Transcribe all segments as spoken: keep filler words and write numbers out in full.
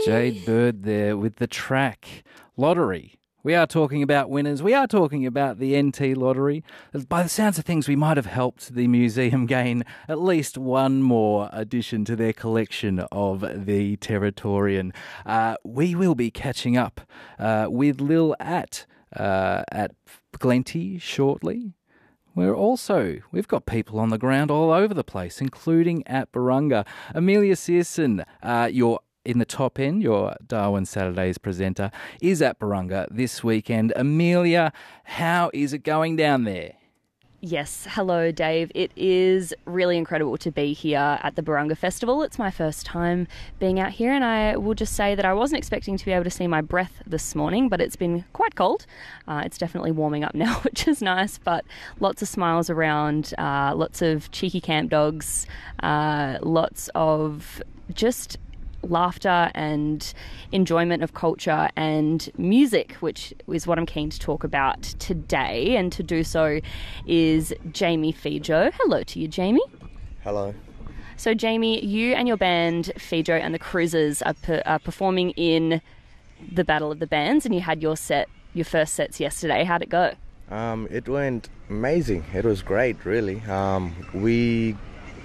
Jade Bird there with the track Lottery. We are talking about winners. We are talking about the N T Lottery. By the sounds of things, we might have helped the museum gain at least one more addition to their collection of the Territorian. Uh, we will be catching up uh, with Lil at uh, at Glenty shortly. We're also, we've got people on the ground all over the place, including at Barunga. Amelia Searson, uh, your in the top end, your Darwin Saturdays presenter, is at Barunga this weekend. Amelia, how is it going down there? Yes, hello Dave. It is really incredible to be here at the Barunga Festival. It's my first time being out here, and I will just say that I wasn't expecting to be able to see my breath this morning, but it's been quite cold. Uh, it's definitely warming up now, which is nice, but lots of smiles around, uh, lots of cheeky camp dogs, uh, lots of just laughter and enjoyment of culture and music, which is what I'm keen to talk about today. And to do so is Jamie Fijo. Hello to you, Jamie. Hello. So, Jamie, you and your band Fijo and the Cruisers are, per- are performing in the Battle of the Bands, and you had your set, your first sets yesterday. How'd it go? Um, it went amazing. It was great, really. Um, we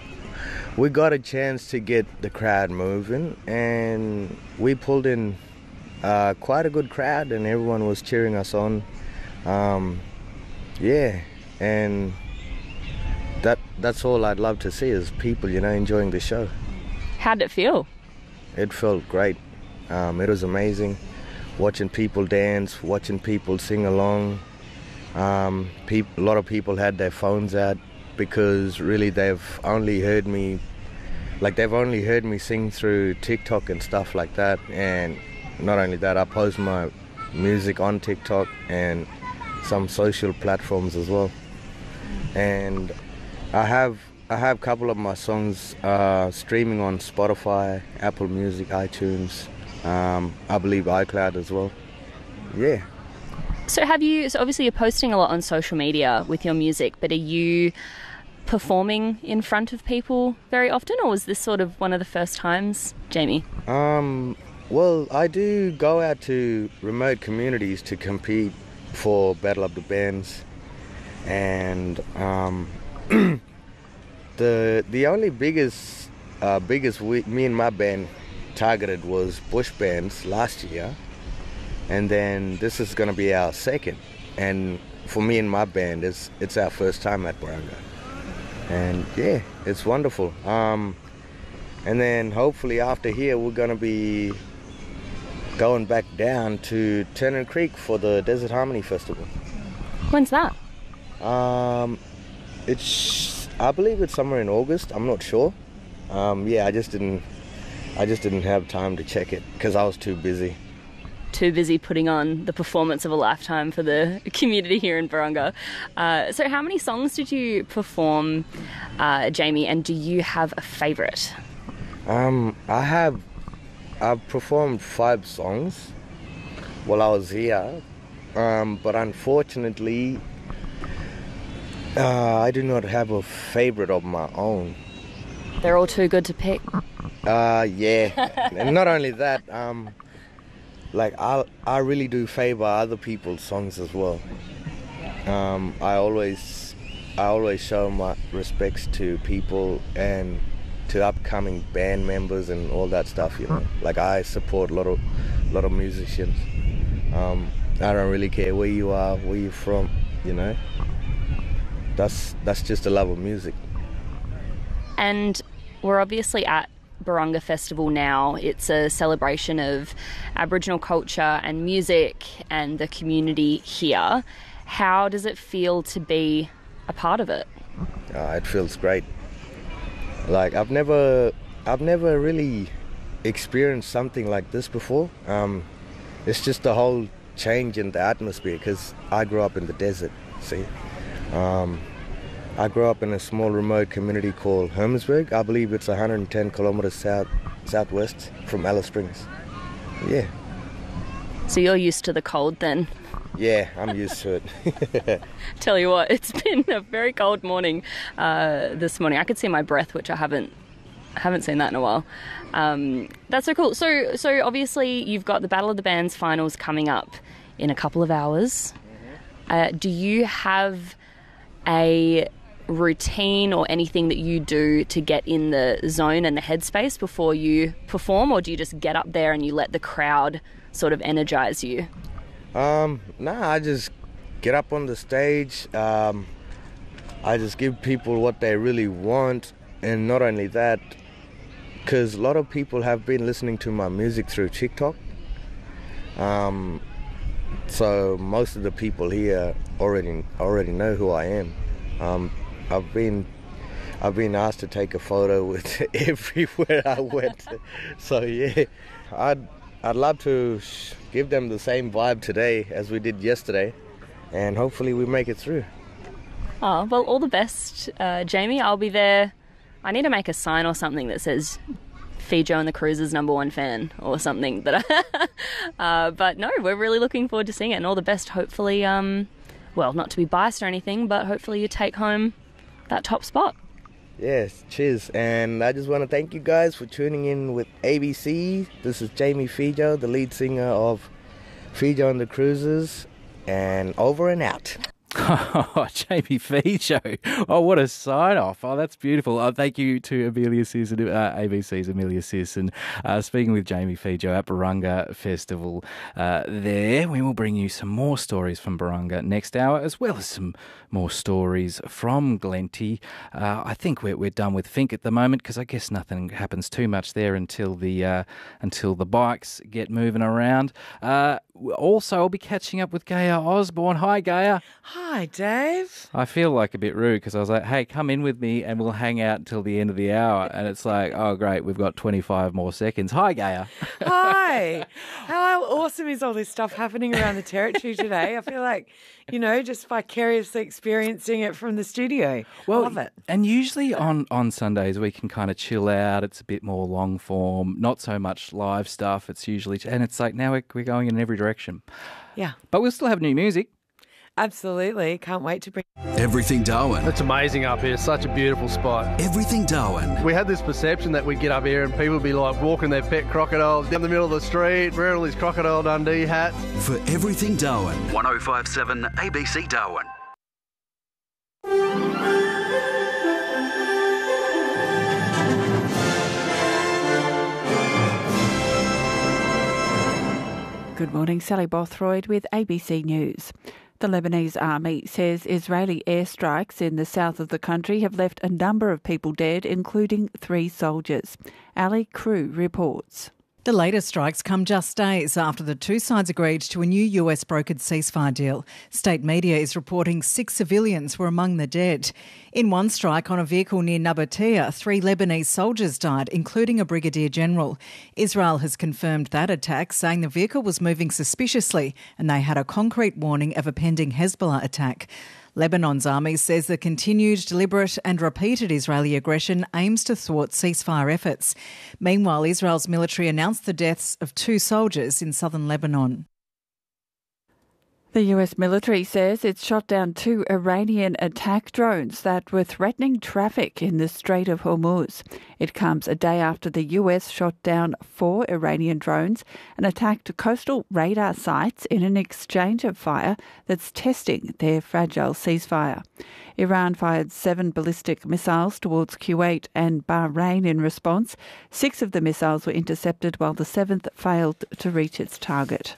we got a chance to get the crowd moving, and we pulled in uh, quite a good crowd, and everyone was cheering us on. Um, yeah, and that that's all I'd love to see is people, you know, enjoying the show. How'd it feel? It felt great. Um, it was amazing watching people dance, watching people sing along. Um, peop- a lot of people had their phones out because really they've only heard me, like they've only heard me sing through TikTok and stuff like that. And not only that, I post my music on TikTok and some social platforms as well. And I have I have a couple of my songs uh, streaming on Spotify, Apple Music, iTunes, um, I believe iCloud as well. Yeah. So have you, so obviously you're posting a lot on social media with your music, but are you performing in front of people very often, or was this sort of one of the first times, Jamie? Um, well, I do go out to remote communities to compete for Battle of the Bands, and um, the the only biggest uh, biggest we, me and my band targeted was bush bands last year. And then this is going to be our second. And for me and my band, it's, it's our first time at Barunga. And yeah, it's wonderful. Um, and then hopefully after here, we're going to be going back down to Tennant Creek for the Desert Harmony Festival. When's that? Um, it's, I believe it's somewhere in August. I'm not sure. Um, yeah, I just didn't, I just didn't have time to check it because I was too busy. Too busy putting on the performance of a lifetime for the community here in Barunga. Uh, so how many songs did you perform, uh, Jamie, and do you have a favourite? Um, I have, I've performed five songs while I was here, um, but unfortunately, uh, I do not have a favourite of my own. They're all too good to pick. Uh, yeah, and not only that, um, like I, I really do favour other people's songs as well. Um, I always, I always show my respects to people and to upcoming band members and all that stuff. You know, like I support a lot of, lot of musicians. Um, I don't really care where you are, where you're from. You know, that's that's just the love of music. And we're obviously at Barunga Festival now. It's a celebration of Aboriginal culture and music and the community here. How does it feel to be a part of it? Uh, it feels great. Like I've never, I've never really experienced something like this before. Um, it's just the whole change in the atmosphere because I grew up in the desert. See. Um, I grew up in a small remote community called Hermannsburg. I believe it's one hundred ten kilometres south southwest from Alice Springs. Yeah. So you're used to the cold then? Yeah, I'm used to it. Tell you what, it's been a very cold morning uh, this morning. I could see my breath, which I haven't I haven't seen that in a while. Um, that's so cool. So, so obviously you've got the Battle of the Bands finals coming up in a couple of hours. Uh, do you have a routine or anything that you do to get in the zone and the headspace before you perform, or do you just get up there and you let the crowd sort of energize you? Um, nah, I just get up on the stage. Um, I just give people what they really want, and not only that, because a lot of people have been listening to my music through TikTok. Um, so most of the people here already already know who I am. Um, I've been I've been asked to take a photo with everywhere I went. So yeah, I'd I'd love to sh- give them the same vibe today as we did yesterday, and hopefully we make it through. Oh, well, all the best, uh, Jamie. I'll be there. I need to make a sign or something that says Fijo and the Cruisers number one fan or something. That I uh, but no, we're really looking forward to seeing it, and all the best. Hopefully, um, well, not to be biased or anything, but hopefully you take home that top spot. Yes, cheers. And I just want to thank you guys for tuning in with A B C. This is Jamie Fijo, the lead singer of Fijo and the Cruisers, and over and out. Oh, Jamie Fijo. Oh, what a sign-off. Oh, that's beautiful. Uh, thank you to Amelia Searson, uh, A B C's Amelia Searson, uh, speaking with Jamie Fijo at Barunga Festival uh, there. We will bring you some more stories from Barunga next hour, as well as some more stories from Glenty. Uh, I think we're, we're done with Fink at the moment, because I guess nothing happens too much there until the uh, until the bikes get moving around. Uh, also, I'll be catching up with Gaia Osborne. Hi, Gaia. Hi, Dave. I feel like a bit rude because I was like, hey, come in with me and we'll hang out until the end of the hour. And it's like, oh, great, we've got twenty-five more seconds. Hi, Gaia. Hi. How awesome is all this stuff happening around the territory today? I feel like, you know, just vicariously experiencing it from the studio. Well, love it. And usually on, on Sundays we can kind of chill out. It's a bit more long form, not so much live stuff. It's usually, and it's like now we're, we're going in every direction. Yeah. But we'll still have new music. Absolutely. Can't wait to bring... Everything Darwin. It's amazing up here. Such a beautiful spot. Everything Darwin. We had this perception that we'd get up here and people would be like walking their pet crocodiles down the middle of the street, wearing all these Crocodile Dundee hats. For Everything Darwin. one oh five point seven A B C Darwin. Good morning, Sally Bothroyd with A B C News. The Lebanese army says Israeli airstrikes in the south of the country have left a number of people dead, including three soldiers. Ali Crew reports. The latest strikes come just days after the two sides agreed to a new U S brokered ceasefire deal. State media is reporting six civilians were among the dead. In one strike on a vehicle near Nabatea, three Lebanese soldiers died, including a brigadier general. Israel has confirmed that attack, saying the vehicle was moving suspiciously and they had a concrete warning of a pending Hezbollah attack. Lebanon's army says the continued, deliberate and repeated Israeli aggression aims to thwart ceasefire efforts. Meanwhile, Israel's military announced the deaths of two soldiers in southern Lebanon. The U S military says it shot down two Iranian attack drones that were threatening traffic in the Strait of Hormuz. It comes a day after the U S shot down four Iranian drones and attacked coastal radar sites in an exchange of fire that's testing their fragile ceasefire. Iran fired seven ballistic missiles towards Kuwait and Bahrain in response. Six of the missiles were intercepted while the seventh failed to reach its target.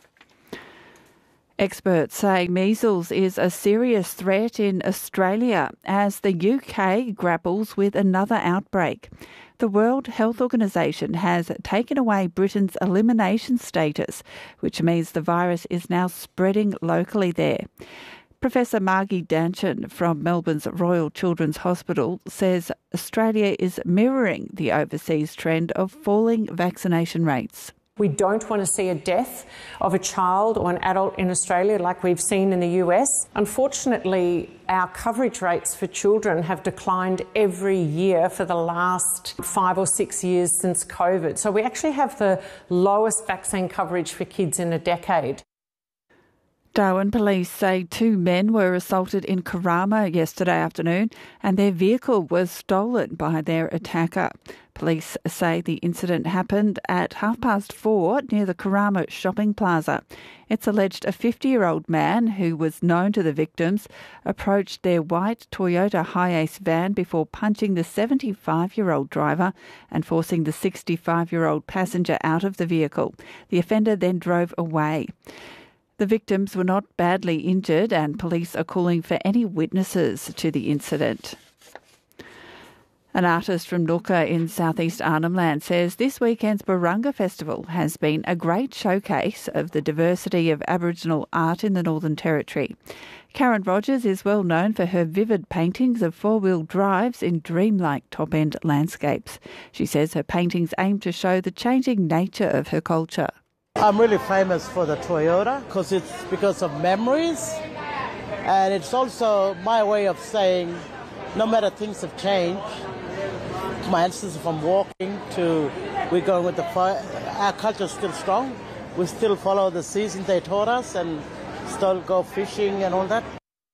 Experts say measles is a serious threat in Australia as the U K grapples with another outbreak. The World Health Organization has taken away Britain's elimination status, which means the virus is now spreading locally there. Professor Margie Danchin from Melbourne's Royal Children's Hospital says Australia is mirroring the overseas trend of falling vaccination rates. We don't want to see a death of a child or an adult in Australia like we've seen in the U S. Unfortunately, our coverage rates for children have declined every year for the last five or six years since COVID. So we actually have the lowest vaccine coverage for kids in a decade. Darwin police say two men were assaulted in Karama yesterday afternoon and their vehicle was stolen by their attacker. Police say the incident happened at half past four near the Karama shopping plaza. It's alleged a fifty-year-old man who was known to the victims approached their white Toyota Hiace van before punching the seventy-five-year-old driver and forcing the sixty-five-year-old passenger out of the vehicle. The offender then drove away. The victims were not badly injured and police are calling for any witnesses to the incident. An artist from Nooka in southeast Arnhem Land says this weekend's Barunga Festival has been a great showcase of the diversity of Aboriginal art in the Northern Territory. Karen Rogers is well known for her vivid paintings of four-wheel drives in dreamlike top-end landscapes. She says her paintings aim to show the changing nature of her culture. I'm really famous for the Toyota because it's because of memories, and it's also my way of saying no matter things have changed, my ancestors from walking to we're going with the fire, our culture is still strong. We still follow the seasons they taught us and still go fishing and all that.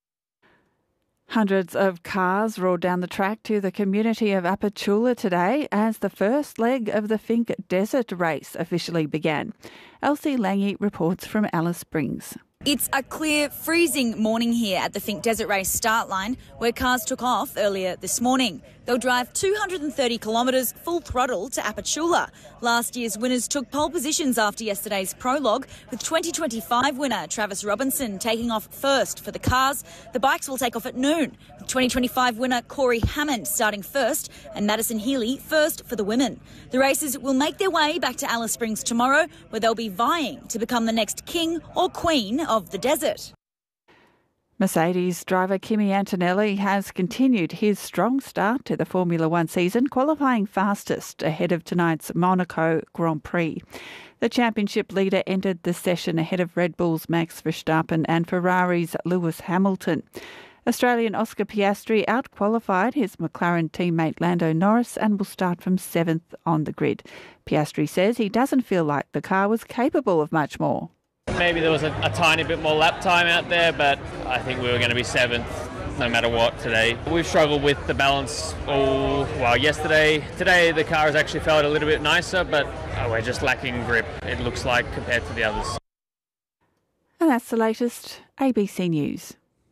Hundreds of cars roared down the track to the community of Apachula today as the first leg of the Finke Desert Race officially began. Elsie Lange reports from Alice Springs. It's a clear, freezing morning here at the Finke Desert Race start line, where cars took off earlier this morning. They'll drive two hundred thirty kilometres full throttle to Apachula. Last year's winners took pole positions after yesterday's prologue, with twenty twenty-five winner Travis Robinson taking off first for the cars. The bikes will take off at noon, with twenty twenty-five winner Corey Hammond starting first and Madison Healy first for the women. The racers will make their way back to Alice Springs tomorrow, where they'll be vying to become the next king or queen of the desert. Mercedes driver Kimi Antonelli has continued his strong start to the Formula One season, qualifying fastest ahead of tonight's Monaco Grand Prix. The championship leader entered the session ahead of Red Bull's Max Verstappen and Ferrari's Lewis Hamilton. Australian Oscar Piastri outqualified his McLaren teammate Lando Norris and will start from seventh on the grid. Piastri says he doesn't feel like the car was capable of much more. Maybe there was a, a tiny bit more lap time out there, but I think we were going to be seventh no matter what today. We've struggled with the balance all, well, yesterday. Today the car has actually felt a little bit nicer, but uh, we're just lacking grip, it looks like, compared to the others. And that's the latest A B C News.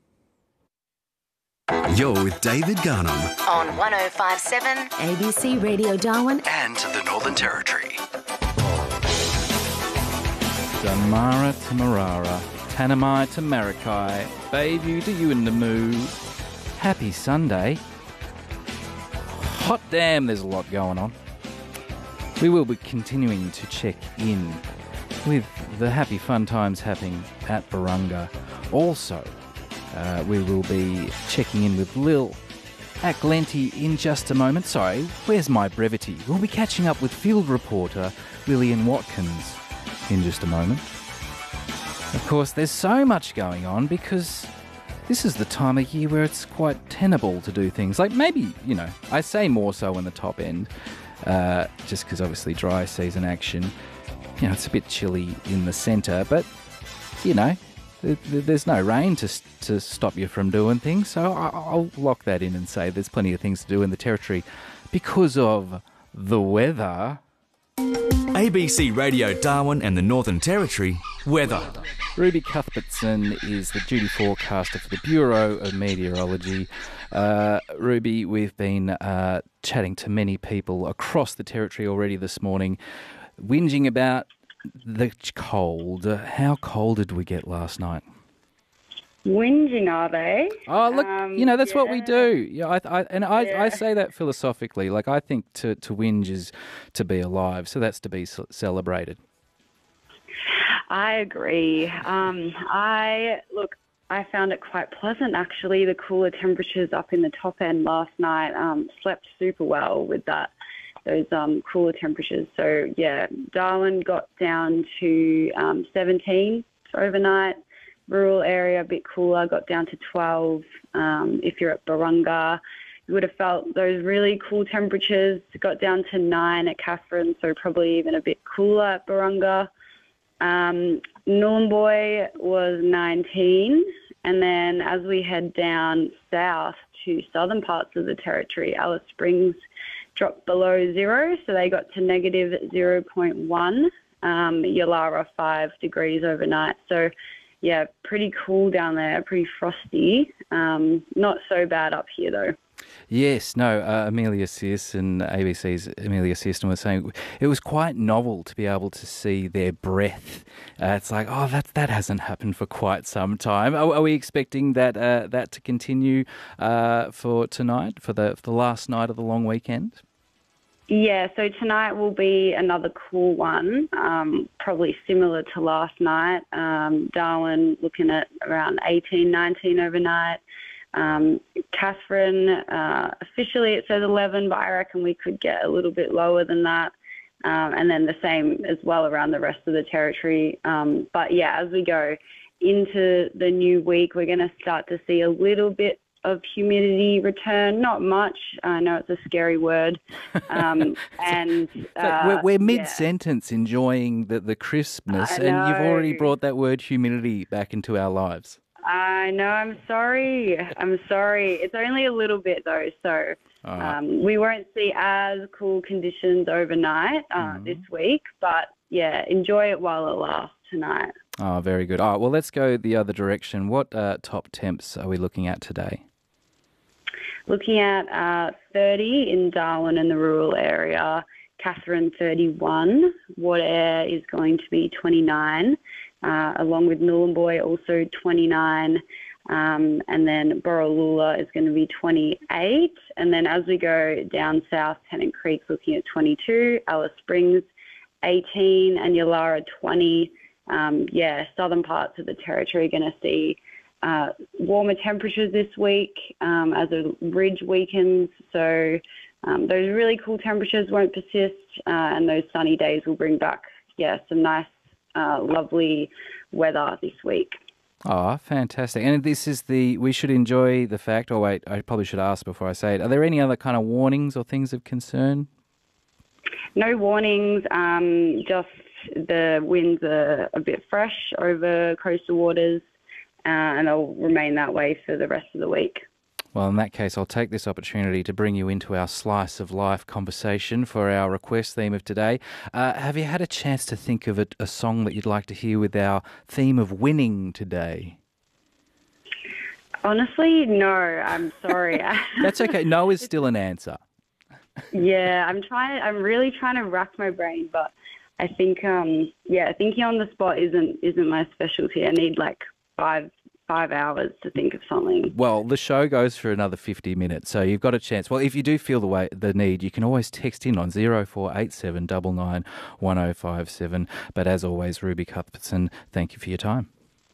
You're with David Garnham on one oh five point seven A B C Radio Darwin and the Northern Territory. Damara to Marara, Tanamai to Marikai, Bayview to Yuendamu. Happy Sunday. Hot damn, there's a lot going on. We will be continuing to check in with the happy fun times happening at Barunga. Also, uh, we will be checking in with Lil at Glenty in just a moment. Sorry, where's my brevity? We'll be catching up with field reporter Lillian Watkins in just a moment. Of course, there's so much going on because this is the time of year where it's quite tenable to do things. Like maybe, you know, I say more so in the top end, uh, just because obviously dry season action, you know, it's a bit chilly in the centre, but, you know, th- th- there's no rain to to stop you from doing things. So I- I'll lock that in and say there's plenty of things to do in the Territory because of the weather. A B C Radio Darwin and the Northern Territory weather. Ruby Cuthbertson is the duty forecaster for the Bureau of Meteorology. Uh, Ruby, we've been uh, chatting to many people across the Territory already this morning, whinging about the cold. Uh, how cold did we get last night? Whinging, are they? Oh, look, um, you know, that's yeah. what we do. Yeah, I, I, and I, yeah. I say that philosophically. Like, I think to, to whinge is to be alive, so that's to be c- celebrated. I agree. Um, I, look, I found it quite pleasant, actually. The cooler temperatures up in the top end last night, um, slept super well with that, those um, cooler temperatures. So, yeah, Darwin got down to um, seventeen overnight. Rural area a bit cooler, got down to twelve. Um, if you're at Barunga, you would have felt those really cool temperatures. Got down to nine at Catherine, so probably even a bit cooler at Barunga. Um, Nhulunbuy was nineteen, and then as we head down south to southern parts of the territory, Alice Springs dropped below zero, so they got to negative zero point one. Um, Yulara, five degrees overnight. So, yeah, pretty cool down there, pretty frosty. Um, not so bad up here, though. Yes, no, uh, Amelia Searson, A B C's Amelia Searson was saying it was quite novel to be able to see their breath. Uh, it's like, oh, that that hasn't happened for quite some time. Are, are we expecting that uh, that to continue uh, for tonight, for the, for the last night of the long weekend? Yeah, so tonight will be another cool one, um, probably similar to last night. Um, Darwin looking at around eighteen, nineteen overnight. Um, Catherine, uh, officially it says eleven, but I reckon we could get a little bit lower than that. Um, and then the same as well around the rest of the territory. Um, but yeah, as we go into the new week, we're going to start to see a little bit of humidity return. Not much. I know it's a scary word. Um, and uh, we're, we're mid-sentence yeah. enjoying the, the crispness, and you've already brought that word humidity back into our lives. I know, I'm sorry. I'm sorry. It's only a little bit though, so um, we won't see as cool conditions overnight uh, mm-hmm. this week, but yeah, enjoy it while it lasts tonight. Oh, very good. All right, well, let's go the other direction. What uh, top temps are we looking at today? Looking at uh, thirty in Darwin and the rural area, Catherine thirty-one, Wadair is going to be twenty-nine. Uh, along with Nhulunbuy, also twenty-nine, um, and then Borroloola is going to be twenty-eight. And then as we go down south, Tennant Creek looking at twenty-two, Alice Springs eighteen, and Yulara twenty. Um, yeah, southern parts of the territory are going to see uh, warmer temperatures this week um, as a ridge weakens. So um, those really cool temperatures won't persist, uh, and those sunny days will bring back, yeah, some nice Uh, lovely weather this week. Oh, fantastic. And this is the, we should enjoy the fact, or wait, I probably should ask before I say it, are there any other kind of warnings or things of concern? No warnings, um, just the winds are a bit fresh over coastal waters uh, and they'll remain that way for the rest of the week. Well, in that case, I'll take this opportunity to bring you into our Slice of Life conversation for our request theme of today. Uh, have you had a chance to think of a, a song that you'd like to hear with our theme of winning today? Honestly, no. I'm sorry. That's okay. No is still an answer. Yeah, I'm trying. I'm really trying to rack my brain, but I think, um, yeah, thinking on the spot isn't isn't my specialty. I need like five. five hours to think of something. Well, the show goes for another fifty minutes, so you've got a chance. Well, if you do feel the way the need, you can always text in on zero four eight seven nine nine one zero five seven. But as always, Ruby Cuthbertson, thank you for your time.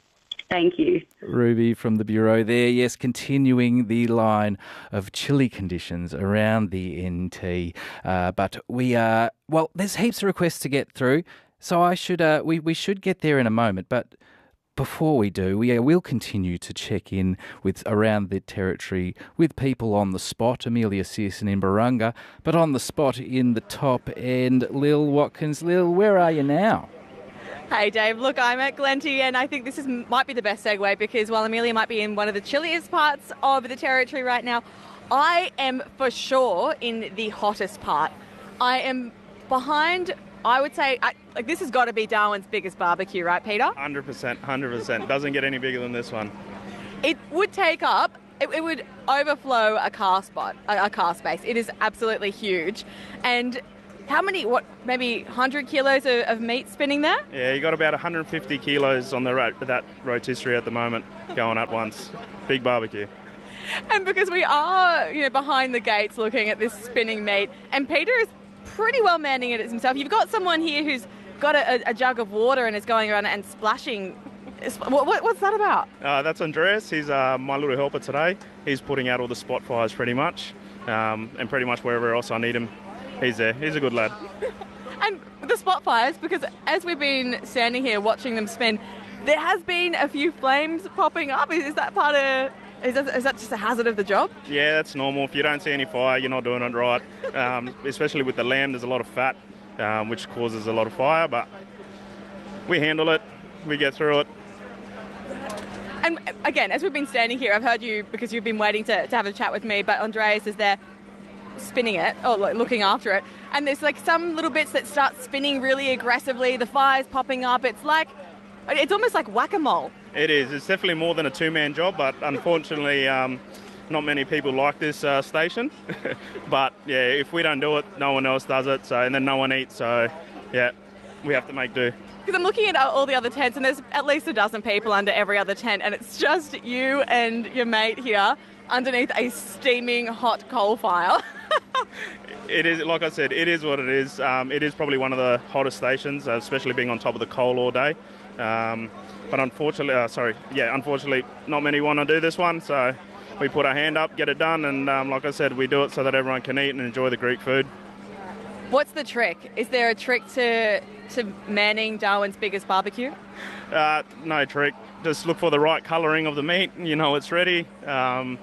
Thank you. Ruby from the Bureau there. Yes, continuing the line of chilly conditions around the N T. Uh, but we are, well, there's heaps of requests to get through, so I should, uh, we, we should get there in a moment, but before we do, we will continue to check in with around the territory with people on the spot. Amelia Searson in Barunga, but on the spot in the top end, Lil Watkins. Lil, where are you now? Hey Dave, look, I'm at Glenty, and I think this is might be the best segue because while Amelia might be in one of the chilliest parts of the territory right now, I am for sure in the hottest part. I am behind, I would say, I, like this has got to be Darwin's biggest barbecue, right, Peter? one hundred percent, one hundred percent. Doesn't get any bigger than this one. It would take up, it, it would overflow a car spot, a, a car space. It is absolutely huge. And how many, what, maybe one hundred kilos of, of meat spinning there? Yeah, you got about one hundred fifty kilos on the ro- that rotisserie at the moment going at once. Big barbecue. And because we are, you know, behind the gates looking at this spinning meat, and Peter is pretty well manning it himself. You've got someone here who's got a, a jug of water and is going around and splashing. What, what, what's that about? Uh, that's Andreas. He's uh, my little helper today. He's putting out all the spot fires pretty much, um, and pretty much wherever else I need him, he's there. He's a good lad. And the spot fires, because as we've been standing here watching them spin, there has been a few flames popping up. Is, is that part of... Is that, is that just a hazard of the job? Yeah, that's normal. If you don't see any fire, you're not doing it right. Um, especially with the lamb, there's a lot of fat, um, which causes a lot of fire, but we handle it. we get through it. And again, as we've been standing here, I've heard you, because you've been waiting to, to have a chat with me, but Andreas is there spinning it, or like, looking after it, and there's like some little bits that start spinning really aggressively, the fire's popping up, it's like, it's almost like whack-a-mole. It is. It's definitely more than a two-man job, but unfortunately um, not many people like this uh, station. But yeah, if we don't do it, no one else does it, so and then no one eats, so yeah, we have to make do. Because I'm looking at all the other tents, and there's at least a dozen people under every other tent, and it's just you and your mate here underneath a steaming hot coal fire. It is, like I said, it is what it is. Um, it is probably one of the hottest stations, uh, especially being on top of the coal all day. Um, but unfortunately, uh, sorry, yeah, unfortunately, not many want to do this one, so we put our hand up, get it done, and um, like I said, we do it so that everyone can eat and enjoy the Greek food. What's the trick? Is there a trick to to manning Darwin's biggest barbecue? Uh, no trick. Just look for the right colouring of the meat. You know it's ready. Um,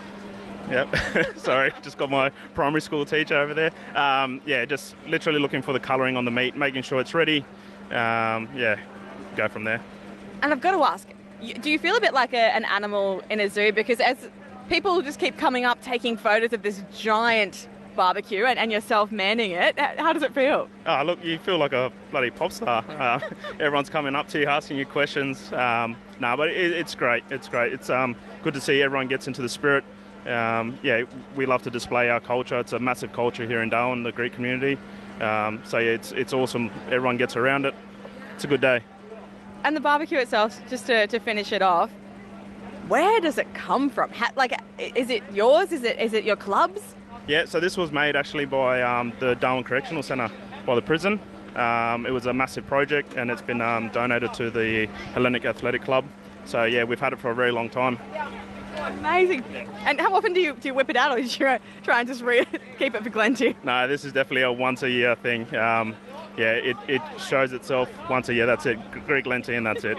yep. Sorry, just got my primary school teacher over there. Um, yeah, just literally looking for the colouring on the meat, making sure it's ready. Um, yeah, go from there. And I've got to ask, do you feel a bit like a, an animal in a zoo? Because as people just keep coming up taking photos of this giant barbecue and, and yourself manning it, how does it feel? Oh, look, you feel like a bloody pop star. Uh, everyone's coming up to you, asking you questions. Um, no, but it, it's great. It's great. It's um, good to see everyone gets into the spirit. Um, yeah, we love to display our culture. It's a massive culture here in Darwin, the Greek community. Um, so yeah, it's it's awesome. Everyone gets around it. It's a good day. And the barbecue itself, just to, to finish it off, where does it come from? How, like, is it yours? Is it is it your club's? Yeah, so this was made actually by um, the Darwin Correctional Centre, by the prison. Um, it was a massive project, and it's been um, donated to the Hellenic Athletic Club. So yeah, we've had it for a very long time. Amazing. And how often do you do you whip it out, or do you try and just re- keep it for Glenty? No, this is definitely a once a year thing. Um, yeah, it, it shows itself once a year. That's it. Greek Lenti, and that's it.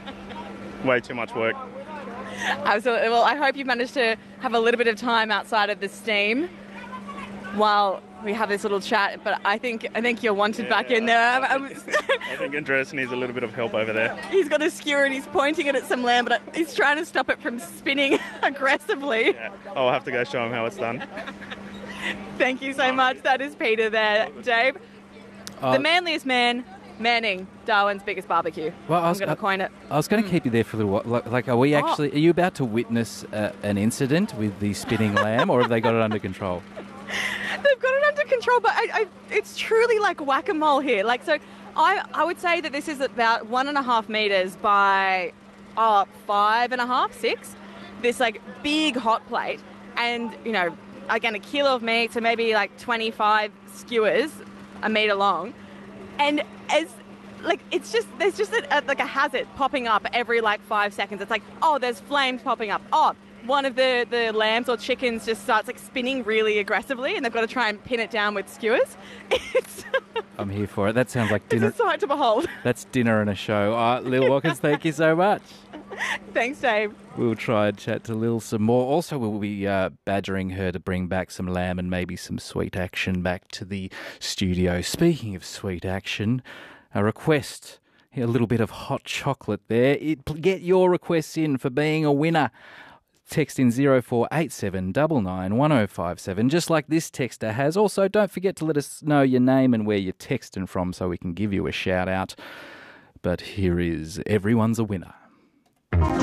Way too much work. Absolutely. Well, I hope you've managed to have a little bit of time outside of the steam while we have this little chat, but I think I think you're wanted yeah, back in there. I, I, think, I think Andreas needs a little bit of help over there. He's got a skewer and he's pointing it at some lamb, but he's trying to stop it from spinning aggressively. Yeah. I'll have to go show him how it's done. Thank you so much. That is Peter there, Dave. Uh, the manliest man manning Darwin's biggest barbecue. Well, I I'm was going to coin it. I was going to mm. keep you there for a little while. Like, like are we actually? Oh. Are you about to witness uh, an incident with the spinning lamb, or have they got it under control? They've got it under control, but I, I, it's truly like whack-a-mole here. Like, so I, I would say that this is about one and a half metres by uh, five and a half, six. This like big hot plate, and you know, again, a kilo of meat, so maybe like twenty-five skewers, a metre long, and as like it's just there's just a, a, like a hazard popping up every like five seconds. It's like, oh, there's flames popping up. Oh, one of the, the lambs or chickens just starts like spinning really aggressively, and they've got to try and pin it down with skewers. It's I'm here for it. That sounds like dinner. It's a sight to behold. That's dinner and a show. Uh, Lil Watkins, thank you so much. Thanks, Dave. We'll try and chat to Lil some more. Also, we'll be uh, badgering her to bring back some lamb and maybe some sweet action back to the studio. Speaking of sweet action, a request. A little bit of hot chocolate there. It, get your requests in for being a winner. Text in zero four eight seven nine nine one zero five seven, just like this texter has. Also, don't forget to let us know your name and where you're texting from so we can give you a shout out. But here is Everyone's a Winner.